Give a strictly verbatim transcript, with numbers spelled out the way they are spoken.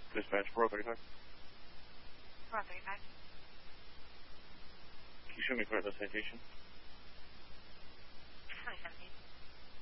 Dispatch four oh thirty-five. four oh thirty-five. Can you show me clear of the citation?